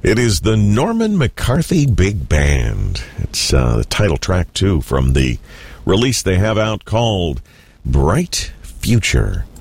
It is the Norman McCarthy Big Band. It's the title track, too, from the release they have out called Bright Future.